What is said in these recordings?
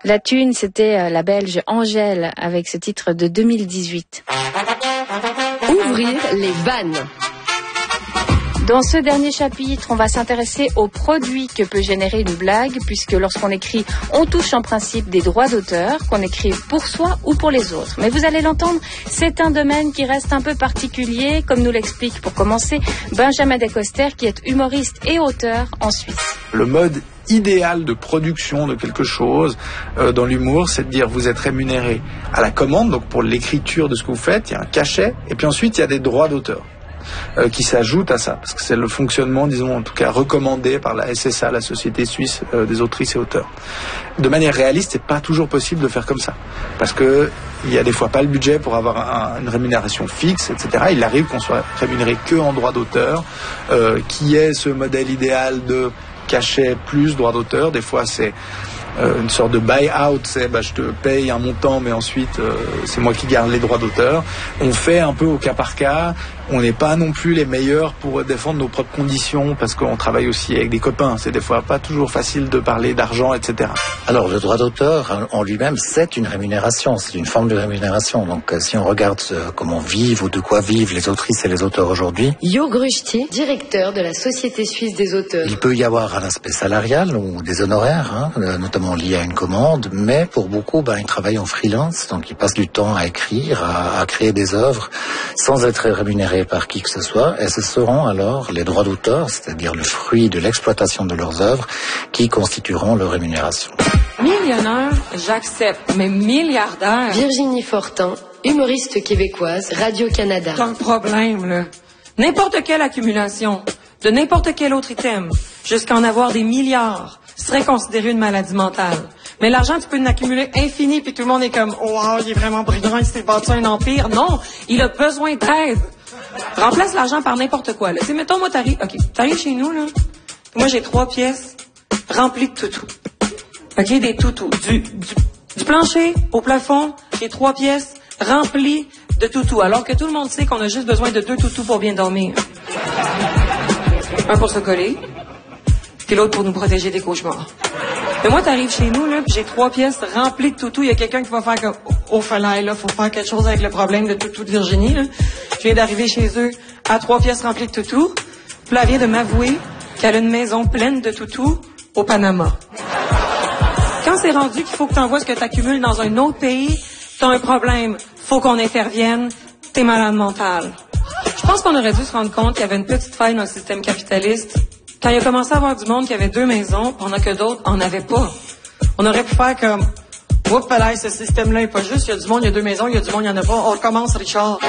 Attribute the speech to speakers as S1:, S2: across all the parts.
S1: La thune, c'était la Belge Angèle avec ce titre de 2018.
S2: Ouvrir les vannes.
S1: Dans ce dernier chapitre, on va s'intéresser aux produits que peut générer une blague, puisque lorsqu'on écrit, on touche en principe des droits d'auteur, qu'on écrive pour soi ou pour les autres. Mais vous allez l'entendre, c'est un domaine qui reste un peu particulier, comme nous l'explique pour commencer Benjamin Decoster, qui est humoriste et auteur en Suisse.
S3: Le mode idéal de production de quelque chose dans l'humour, c'est de dire vous êtes rémunéré à la commande, donc pour l'écriture de ce que vous faites, il y a un cachet, et puis ensuite il y a des droits d'auteur qui s'ajoutent à ça, parce que c'est le fonctionnement, disons en tout cas recommandé par la SSA, la Société Suisse des autrices et auteurs. De manière réaliste, c'est pas toujours possible de faire comme ça, parce que il y a des fois pas le budget pour avoir une rémunération fixe, etc. Il arrive qu'on soit rémunéré que en droit d'auteur, qui est ce modèle idéal de cachet plus droit d'auteur. Des fois c'est une sorte de buy-out, c'est je te paye un montant mais ensuite c'est moi qui garde les droits d'auteur. On fait un peu au cas par cas, on n'est pas non plus les meilleurs pour défendre nos propres conditions parce qu'on travaille aussi avec des copains, c'est des fois pas toujours facile de parler d'argent, etc.
S4: Alors le droit d'auteur en lui-même c'est une rémunération, c'est une forme de rémunération, donc si on regarde comment vivent ou de quoi vivent les autrices et les auteurs aujourd'hui.
S2: Jo Gruchti, directeur de la Société Suisse des auteurs.
S4: Il peut y avoir un aspect salarial ou des honoraires, notamment liés à une commande, mais pour beaucoup, ils travaillent en freelance, donc ils passent du temps à écrire, à créer des œuvres, sans être rémunérés par qui que ce soit, et ce seront alors les droits d'auteur, c'est-à-dire le fruit de l'exploitation de leurs œuvres, qui constitueront leur rémunération.
S5: Millionnaire, j'accepte, mais milliardaire...
S2: Virginie Fortin, humoriste québécoise, Radio-Canada.
S5: T'as un problème, là. N'importe quelle accumulation, de n'importe quel autre item, jusqu'à en avoir des milliards, serait considéré une maladie mentale. Mais l'argent, tu peux en accumuler infini, puis tout le monde est comme « Oh, wow, il est vraiment brillant, il s'est bâti un empire. » Non, il a besoin d'aide. Remplace l'argent par n'importe quoi. Là. Mettons, moi, t'arrives chez nous, là. Moi, j'ai 3 pièces remplies de toutous. OK, des toutous. Du plancher au plafond, j'ai 3 pièces remplies de toutous. Alors que tout le monde sait qu'on a juste besoin de 2 toutous pour bien dormir. Un pour se coller, puis l'autre pour nous protéger des cauchemars. Mais moi, t'arrives chez nous, là, puis j'ai 3 pièces remplies de toutous. Il y a quelqu'un qui va faire comme, oh, fallait, là, faut faire quelque chose avec le problème de toutou de Virginie, là. Je viens d'arriver chez eux à 3 pièces remplies de toutous. Puis là, elle vient de m'avouer qu'elle a une maison pleine de toutous au Panama. Quand c'est rendu qu'il faut que t'envoies ce que t'accumules dans un autre pays, t'as un problème. Faut qu'on intervienne. T'es malade mental. Je pense qu'on aurait dû se rendre compte qu'il y avait une petite faille dans le système capitaliste. Quand il a commencé à avoir du monde qui avait 2 maisons, pendant que d'autres en avaient pas. On aurait pu faire comme, oups, là, ce système-là est pas juste, il y a du monde, il y a 2 maisons, il y a du monde, il y en a pas. On recommence, Richard.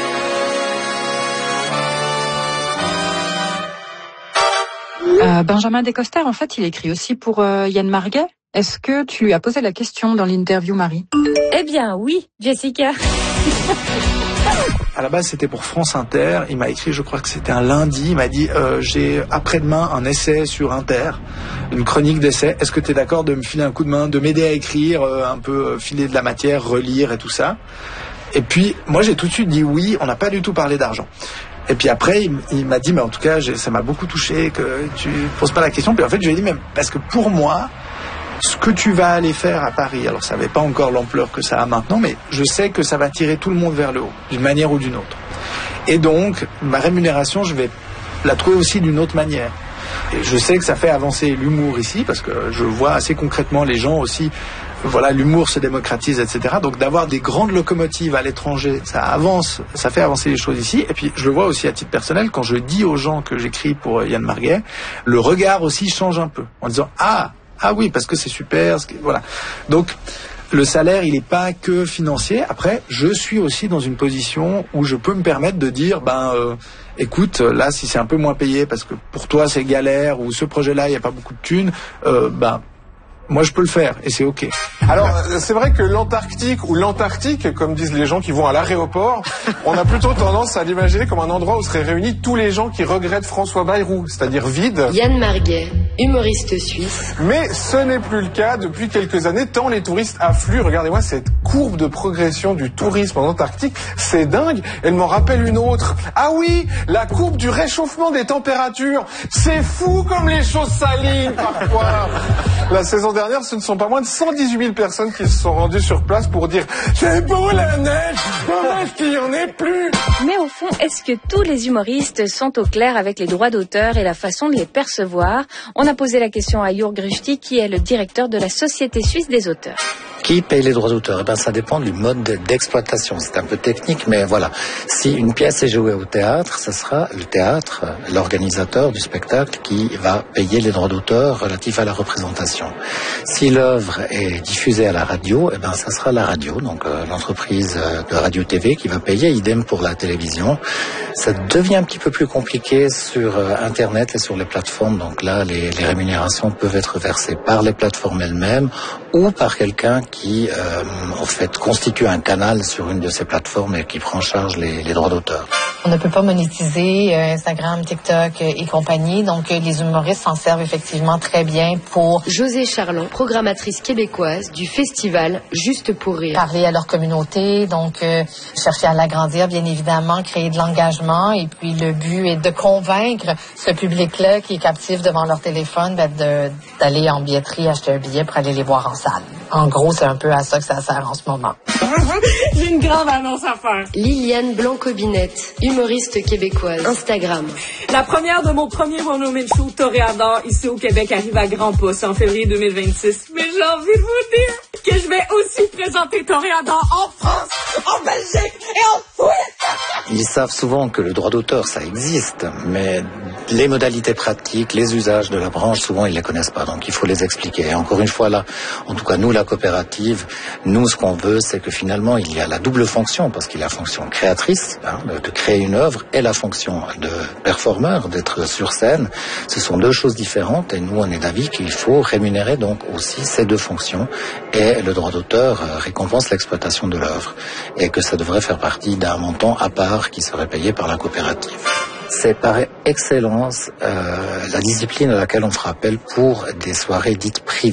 S6: Benjamin Decoster, en fait, il écrit aussi pour Yann Marguet. Est-ce que tu lui as posé la question dans l'interview, Marie?
S1: Eh bien, oui, Jessica.
S3: À la base, c'était pour France Inter. Il m'a écrit, je crois que c'était un lundi. Il m'a dit, j'ai après-demain un essai sur Inter, une chronique d'essai. Est-ce que tu es d'accord de me filer un coup de main, de m'aider à écrire, un peu filer de la matière, relire et tout ça? Et puis, moi, j'ai tout de suite dit oui. On n'a pas du tout parlé d'argent. Et puis après, il m'a dit, mais en tout cas, ça m'a beaucoup touché que tu poses pas la question. Puis en fait, je lui ai dit, mais parce que pour moi, ce que tu vas aller faire à Paris, alors ça n'avait pas encore l'ampleur que ça a maintenant, mais je sais que ça va tirer tout le monde vers le haut, d'une manière ou d'une autre. Et donc, ma rémunération, je vais la trouver aussi d'une autre manière. Et je sais que ça fait avancer l'humour ici, parce que je vois assez concrètement les gens aussi, voilà, l'humour se démocratise, etc. Donc d'avoir des grandes locomotives à l'étranger, ça avance, ça fait avancer les choses ici. Et puis je le vois aussi à titre personnel, quand je dis aux gens que j'écris pour Yann Marguet, le regard aussi change un peu, en disant « Ah oui, parce que c'est super, voilà. » Donc, le salaire, il n'est pas que financier. Après, je suis aussi dans une position où je peux me permettre de dire, écoute, là, si c'est un peu moins payé, parce que pour toi, c'est galère, ou ce projet-là, il n'y a pas beaucoup de thunes, moi, je peux le faire, et c'est OK.
S7: Alors, c'est vrai que l'Antarctique ou l'Antarctique, comme disent les gens qui vont à l'aéroport, on a plutôt tendance à l'imaginer comme un endroit où seraient réunis tous les gens qui regrettent François Bayrou, c'est-à-dire vide.
S2: Yann Marguet. humoriste suisse.
S7: Mais ce n'est plus le cas depuis quelques années, tant les touristes affluent. Regardez-moi cette courbe de progression du tourisme en Antarctique, c'est dingue. Elle m'en rappelle une autre. Ah oui, la courbe du réchauffement des températures. C'est fou comme les choses s'alignent parfois. La saison dernière, ce ne sont pas moins de 118 000 personnes qui se sont rendues sur place pour dire « C'est beau la neige, dommage qu'il n'y en ait plus !»
S1: Mais au fond, est-ce que tous les humoristes sont au clair avec les droits d'auteur et la façon de les percevoir? On a posé la question à Jörg Rusti, qui est le directeur de la Société suisse des auteurs.
S4: Qui paye les droits d'auteur? Eh ben, ça dépend du mode d'exploitation. C'est un peu technique, mais voilà. Si une pièce est jouée au théâtre, ce sera le théâtre, l'organisateur du spectacle, qui va payer les droits d'auteur relatifs à la représentation. Si l'œuvre est diffusée à la radio, eh ben, ça sera la radio, donc l'entreprise de radio-tv qui va payer. Idem pour la télévision. Ça devient un petit peu plus compliqué sur Internet et sur les plateformes. Donc là, les rémunérations peuvent être versées par les plateformes elles-mêmes ou par quelqu'un qui, en fait, constitue un canal sur une de ces plateformes et qui prend en charge les droits d'auteur.
S8: On ne peut pas monétiser Instagram, TikTok et compagnie, donc les humoristes s'en servent effectivement très bien pour
S2: Josée Charland, programmatrice québécoise du festival Juste pour rire.
S8: Parler à leur communauté, donc chercher à l'agrandir, bien évidemment, créer de l'engagement, et puis le but est de convaincre ce public-là qui est captif devant leur téléphone d'aller en billetterie acheter un billet pour aller les voir en salle. En gros, c'est un peu à ça que ça sert en ce moment.
S5: J'ai une grande annonce à faire.
S2: Liliane Blanco-Binette, humoriste québécoise. Instagram.
S5: La première de mon premier one-woman show Toréador ici au Québec arrive à grands pas. C'est en février 2026. Mais j'ai envie de vous dire que je vais aussi présenter Toréador en France, en Belgique et en Suisse.
S4: Ils savent souvent que le droit d'auteur, ça existe, mais les modalités pratiques, les usages de la branche, souvent, ils les connaissent pas. Donc, il faut les expliquer. Et encore une fois, là, en tout cas, nous, la coopérative, nous, ce qu'on veut, c'est que finalement, il y a la double fonction, parce qu'il y a la fonction créatrice, de créer une œuvre, et la fonction de performeur, d'être sur scène. Ce sont deux choses différentes, et nous, on est d'avis qu'il faut rémunérer donc aussi ces deux fonctions, et le droit d'auteur récompense l'exploitation de l'œuvre, et que ça devrait faire partie d'un montant à part qui serait payé par la coopérative. C'est par excellence la discipline à laquelle on fera appel pour des soirées dites privées.